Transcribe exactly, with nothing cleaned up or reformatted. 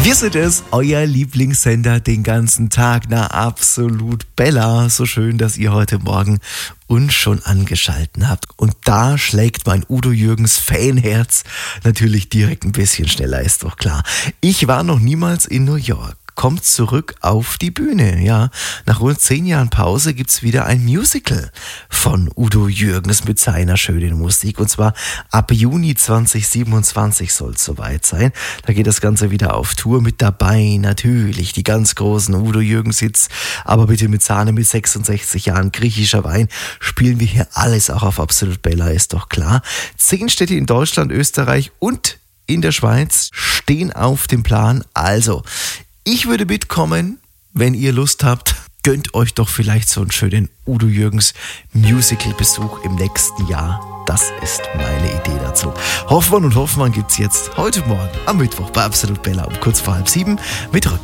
Wir sind es, euer Lieblingssender den ganzen Tag. Na, absolut Bella. So schön, dass ihr heute Morgen uns schon angeschalten habt. Und da schlägt mein Udo Jürgens Fanherz natürlich direkt ein bisschen schneller, ist doch klar. Ich war noch niemals in New York. Kommt zurück auf die Bühne, ja. Nach rund zehn Jahren Pause gibt's wieder ein Musical von Udo Jürgens mit seiner schönen Musik. Und zwar ab Juni zwanzig siebenundzwanzig soll es soweit sein. Da geht das Ganze wieder auf Tour. Mit dabei natürlich die ganz großen Udo Jürgens-Hits. Aber bitte mit Sahne, mit sechsundsechzig Jahren, griechischer Wein. Spielen wir hier alles auch auf Absolut Bella, ist doch klar. Zehn Städte in Deutschland, Österreich und in der Schweiz stehen auf dem Plan. Also, ich würde mitkommen, wenn ihr Lust habt, gönnt euch doch vielleicht so einen schönen Udo Jürgens Musical-Besuch im nächsten Jahr. Das ist meine Idee dazu. Hoffmann und Hoffmann gibt's jetzt heute Morgen am Mittwoch bei Absolut Bella um kurz vor halb sieben mit Rückkehr.